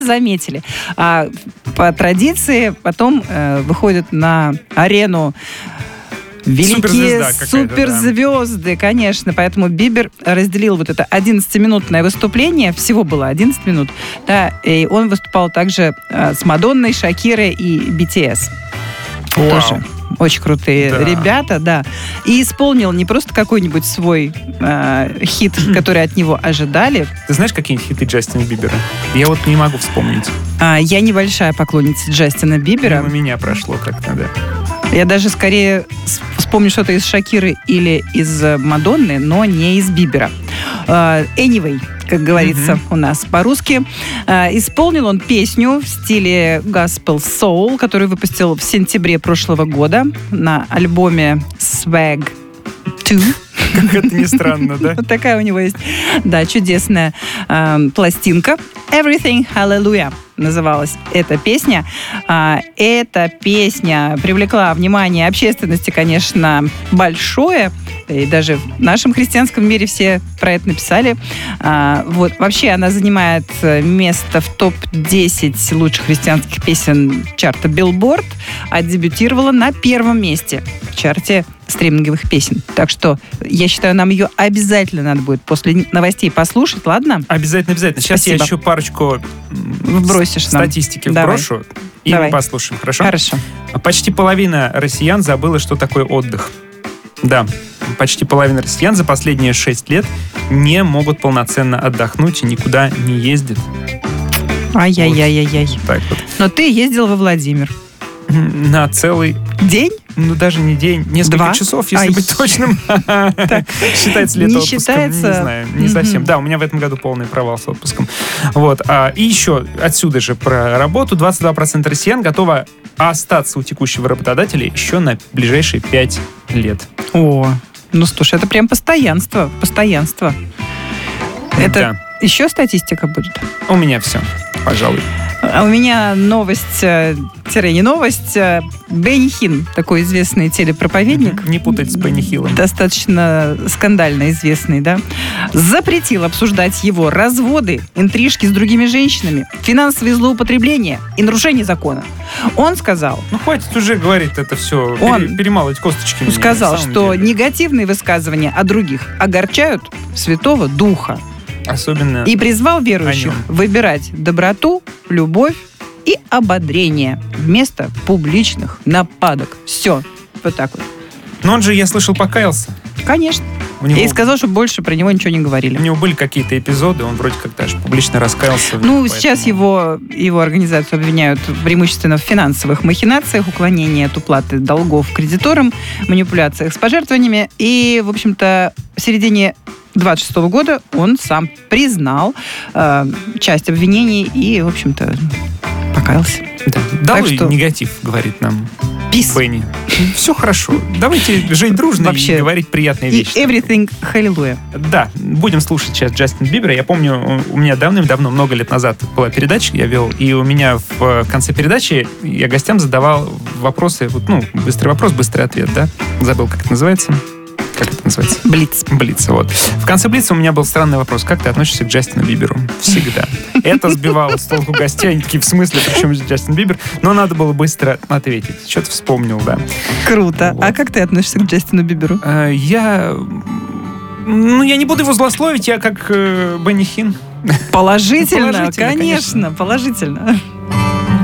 заметили. А по традиции потом выходят на арену великие суперзвезды, конечно. Поэтому Бибер разделил вот это 11-минутное выступление. Всего было 11 минут. Да, и он выступал также с Мадонной, Шакирой и BTS. Вау. Тоже очень крутые ребята, да. И исполнил не просто какой-нибудь свой хит, который от него ожидали. Ты знаешь какие-нибудь хиты Джастина Бибера? Я вот не могу вспомнить. Я небольшая поклонница Джастина Бибера. Мимо меня прошло как-то, да. Я даже скорее вспомню что-то из Шакиры или из Мадонны, но не из Бибера. Anyway, как говорится у нас по-русски. Исполнил он песню в стиле Gospel Soul, которую выпустил в сентябре прошлого года на альбоме Swag 2. Как это ни странно, да? Вот такая у него есть, да, чудесная пластинка. Everything Hallelujah называлась эта песня. Эта песня привлекла внимание общественности, конечно, большое. И даже в нашем христианском мире все про это написали. Вот. Вообще она занимает место в топ-10 лучших христианских песен чарта Billboard, а дебютировала на первом месте в чарте стриминговых песен. Так что я считаю, нам ее обязательно надо будет после новостей послушать, ладно? Обязательно. Сейчас Спасибо. я еще парочку Вбросишь статистики Давай. вброшу, и мы послушаем, хорошо? Хорошо. Почти половина россиян забыла, что такое отдых. Да, почти половина россиян за последние 6 лет не могут полноценно отдохнуть и никуда не ездят. Ай-яй-яй-яй-яй. Вот так вот. Но ты ездил во Владимир. На целый... День? Ну, даже не день, несколько часов, если быть точным. Считается ли это отпуском? считается? Не знаю, не совсем. Да, у меня в этом году полный провал с отпуском. Вот. И еще отсюда же про работу. 22% россиян готовы остаться у текущего работодателя еще на ближайшие 5 лет. О, ну слушай, это прям постоянство. Это еще статистика будет? У меня все, пожалуй. А у меня новость, не новость, Бенни Хилл, такой известный телепроповедник. Не путать с Бенни Хиллом. Достаточно скандально известный, да. Запретил обсуждать его разводы, интрижки с другими женщинами, финансовые злоупотребления и нарушение закона. Он сказал... Ну, хватит уже, говорит, это все, перемалывать косточки. Он сказал, что негативные высказывания о других огорчают Святого Духа. Особенно и призвал верующих выбирать доброту, любовь и ободрение вместо публичных нападок. Все. Вот так вот. Но он же, я слышал, покаялся. Конечно. И сказал, что больше про него ничего не говорили. У него были какие-то эпизоды, он вроде как даже публично раскаялся. Ну, сейчас его организацию обвиняют преимущественно в финансовых махинациях, уклонении от уплаты долгов кредиторам, манипуляциях с пожертвованиями. И, в общем-то, в середине 26 года он сам признал часть обвинений и, в общем-то, покаялся. Да. Долой негатив, говорит нам Бенни. Все хорошо. Давайте жить дружно и говорить приятные вещи. И everything hallelujah. Да, будем слушать сейчас Джастина Бибера. Я помню, у меня давным-давно, много лет назад была передача, я вел, и у меня в конце передачи я гостям задавал вопросы, быстрый вопрос, быстрый ответ, да? Забыл, как это называется. Как это называется? Блиц, вот. В конце Блица у меня был странный вопрос. Как ты относишься к Джастину Биберу? Всегда. Это сбивало с толку гостей. Они такие, в смысле, причем Джастин Бибер? Но надо было быстро ответить. Что-то вспомнил, да. Круто. Вот. А как ты относишься к Джастину Биберу? Я не буду его злословить. Я как Бенни Хилл. Положительно, конечно, положительно.